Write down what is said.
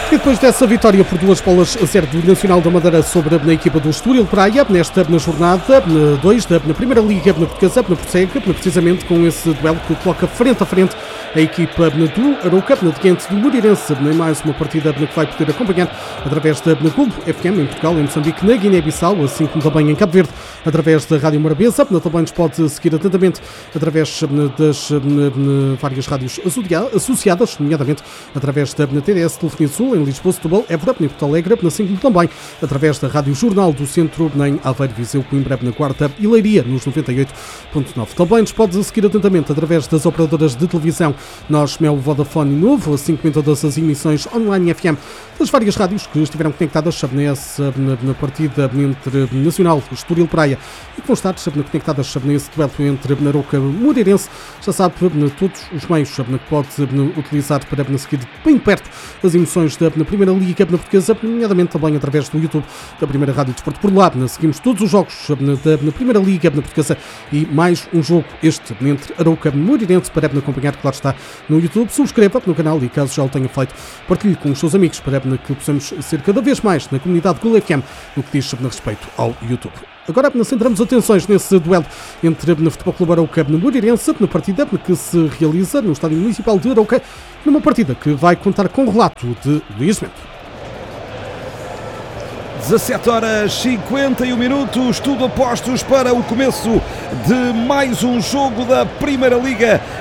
E depois dessa vitória por 2-0 do Nacional da Madeira sobre a equipa do Estoril Praia, nesta jornada 2 da Primeira Liga Portuguesa, prossegue precisamente com esse duelo que coloca frente a frente a equipa do Arouca, diante do Moreirense, em mais uma partida que vai poder acompanhar através da Globo FM em Portugal, em Moçambique, na Guiné-Bissau, assim como também em Cabo Verde, através da Rádio Morabeza. Também nos pode seguir atentamente através das várias rádios associadas, nomeadamente através da TDS Telefonia Sul, em Lisboa, Setúbal, Évora, em Porto Alegre, assim como também através da Rádio Jornal do Centro, em Aveiro, Viseu, Coimbra, na Quarta e Leiria, nos 98.9. Também nos pode seguir atentamente através das operadoras de televisão Nós, Mel, Vodafone e Novo, assim como em todas as emissões online FM das várias rádios que estiveram conectadas na partida entre Nacional, Estoril Praia, e que vão estar conectadas nesse duelo entre Arouca e Moreirense. Já sabe, todos os meios que pode utilizar para seguir bem perto as emoções da Primeira Liga Portuguesa, nomeadamente também através do YouTube da Primeira Rádio Desporto. Por lá seguimos todos os jogos da Primeira Liga Portuguesa e mais um jogo este entre Arouca e Moreirense para acompanhar, claro está, no YouTube. Subscreva no canal e, caso já o tenha feito, partilhe com os seus amigos para que possamos ser cada vez mais na comunidade Gol FM no que diz respeito ao YouTube. Agora centramos atenções nesse duelo entre o Futebol Clube Arouca e Moreirense, na partida que se realiza no Estádio Municipal de Arouca, numa partida que vai contar com o relato de Luís Bento. 17h51, tudo a postos para o começo de mais um jogo da Primeira Liga